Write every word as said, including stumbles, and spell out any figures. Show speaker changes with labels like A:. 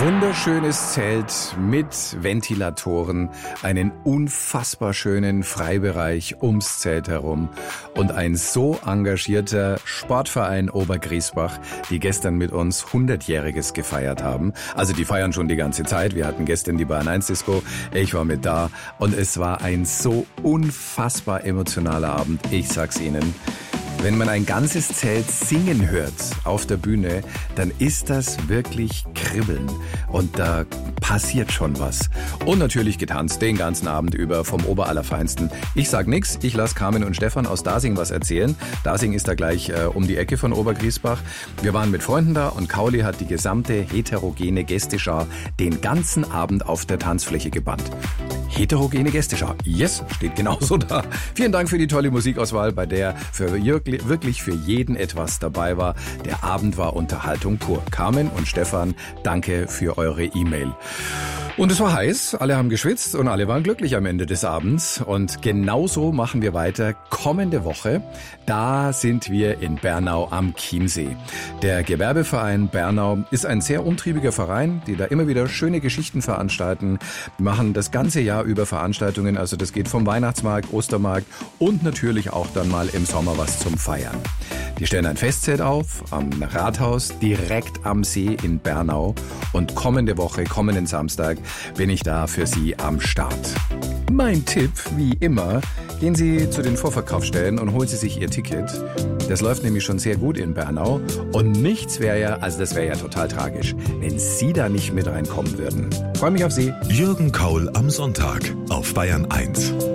A: Wunderschönes Zelt mit Ventilatoren, einen unfassbar schönen Freibereich ums Zelt herum und ein so engagierter Sportverein Obergriesbach, die gestern mit uns hundertjähriges gefeiert haben. Also die feiern schon die ganze Zeit. Wir hatten gestern die Bayern eins Disco, ich war mit da und es war ein so unfassbar emotionaler Abend. Ich sag's Ihnen. Wenn man ein ganzes Zelt singen hört auf der Bühne, dann ist das wirklich Kribbeln und da passiert schon was. Und natürlich getanzt den ganzen Abend über vom Oberallerfeinsten. Ich sag nix, ich lasse Carmen und Stefan aus Dasing was erzählen. Dasing ist da gleich äh, um die Ecke von Obergriesbach. Wir waren mit Freunden da und Kauli hat die gesamte heterogene Gästeschar den ganzen Abend auf der Tanzfläche gebannt. Heterogene Gästeschar. Yes, steht genauso da. Vielen Dank für die tolle Musikauswahl, bei der für wirklich für jeden etwas dabei war. Der Abend war Unterhaltung pur. Carmen und Stefan, danke für eure E-Mail. Und es war heiß, alle haben geschwitzt und alle waren glücklich am Ende des Abends. Und genauso machen wir weiter kommende Woche. Da sind wir in Bernau am Chiemsee. Der Gewerbeverein Bernau ist ein sehr umtriebiger Verein, die da immer wieder schöne Geschichten veranstalten. Wir machen das ganze Jahr über Veranstaltungen, also das geht vom Weihnachtsmarkt, Ostermarkt und natürlich auch dann mal im Sommer was zum Feiern. Die stellen ein Festzelt auf am Rathaus direkt am See in Bernau und kommende Woche, kommenden Samstag bin ich da für Sie am Start. Mein Tipp, wie immer, gehen Sie zu den Vorverkaufsstellen und holen Sie sich Ihr Ticket. Das läuft nämlich schon sehr gut in Bernau und nichts wäre ja, also das wäre ja total tragisch, wenn Sie da nicht mit reinkommen würden. Freue mich auf Sie.
B: Jürgen Kaul am Sonntag auf Bayern eins.